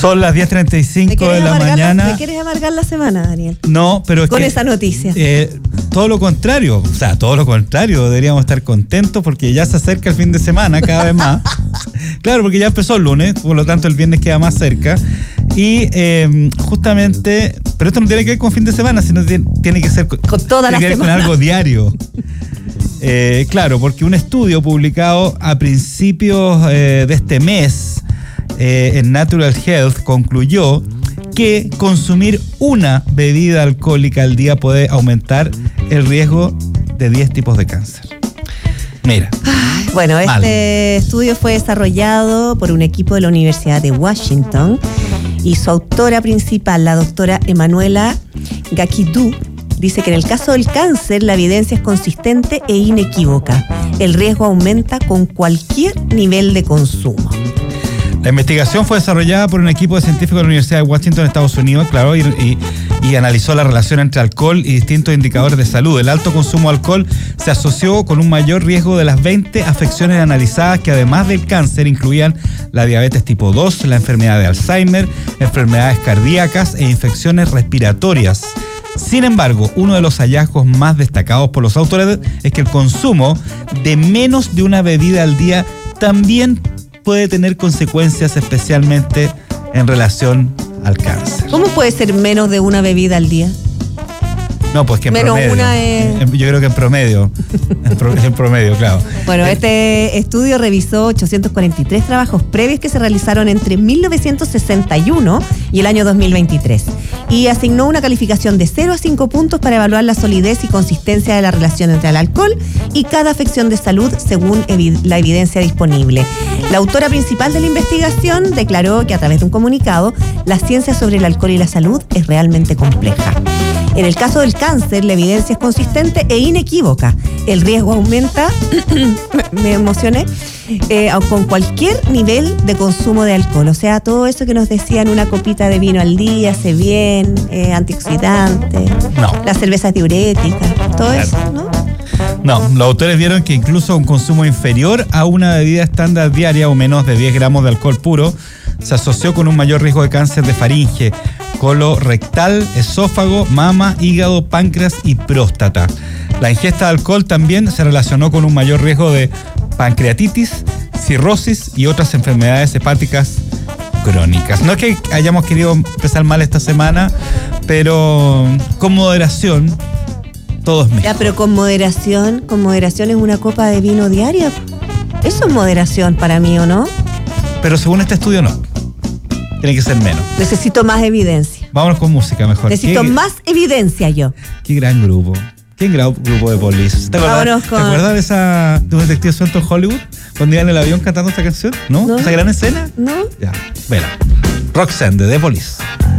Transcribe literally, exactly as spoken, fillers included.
Son las diez treinta y cinco de la mañana. ¿Me quieres amargar la semana, Daniel? No, pero es Con que, esa noticia. Eh, todo lo contrario, o sea, todo lo contrario. Deberíamos estar contentos porque ya se acerca el fin de semana cada vez más. Claro, porque ya empezó el lunes, por lo tanto el viernes queda más cerca. Y eh, justamente, pero esto no tiene que ver con fin de semana, sino tiene, tiene que ser con, con toda la tiene que ver semana. con algo diario. Eh, claro, porque un estudio publicado a principios eh, de este mes eh, en Natural Health concluyó que consumir una bebida alcohólica al día puede aumentar el riesgo de diez tipos de cáncer. Mira. Bueno, este mal. estudio fue desarrollado por un equipo de la Universidad de Washington y su autora principal, la doctora Emanuela Gakidou, dice que en el caso del cáncer la evidencia es consistente e inequívoca. El riesgo aumenta con cualquier nivel de consumo. La investigación fue desarrollada por un equipo de científicos de la Universidad de Washington, Estados Unidos, claro, y, y, y analizó la relación entre alcohol y distintos indicadores de salud. El alto consumo de alcohol se asoció con un mayor riesgo de las veinte afecciones analizadas, que además del cáncer incluían la diabetes tipo dos, la enfermedad de Alzheimer, enfermedades cardíacas e infecciones respiratorias. Sin embargo, uno de los hallazgos más destacados por los autores es que el consumo de menos de una bebida al día también puede tener consecuencias, especialmente en relación al cáncer. ¿Cómo puede ser menos de una bebida al día? No, pues que en Menos promedio. una es... Yo creo que en promedio. En, pro, en promedio, claro. Bueno, este estudio revisó ochocientos cuarenta y tres trabajos previos que se realizaron entre mil novecientos sesenta y uno y el año dos mil veintitrés y asignó una calificación de cero a cinco puntos para evaluar la solidez y consistencia de la relación entre el alcohol y cada afección de salud según evi- la evidencia disponible. La autora principal de la investigación declaró que a través de un comunicado, la ciencia sobre el alcohol y la salud es realmente compleja. En el caso del cáncer, la evidencia es consistente e inequívoca. El riesgo aumenta, me emocioné, eh, con cualquier nivel de consumo de alcohol. O sea, todo eso que nos decían, una copita de vino al día, hace bien, eh, antioxidante, No. la cerveza es diurética, todo Claro. eso, ¿no? No, los autores vieron que incluso un consumo inferior a una bebida estándar diaria o menos de diez gramos de alcohol puro se asoció con un mayor riesgo de cáncer de faringe, colorectal, esófago, mama, hígado, páncreas y próstata. La ingesta de alcohol también se relacionó con un mayor riesgo de pancreatitis, cirrosis y otras enfermedades hepáticas crónicas. No es que hayamos querido empezar mal esta semana, pero con moderación todo es mejor. Ya, pero con moderación, con moderación es una copa de vino diaria. Eso es moderación para mí, ¿o no? Pero según este estudio no. Tiene que ser menos. Necesito más evidencia. Vámonos con música mejor. Necesito ¿Qué, más evidencia yo. Qué gran grupo. Qué gran grupo de Police. ¿Te acuerdas, Vámonos con- ¿te acuerdas de esa de un detective suelto en Hollywood? Cuando iba en el avión cantando esta canción. ¿No? No. ¿Esa gran escena? ¿No? Ya, vela. Roxanne de The Police.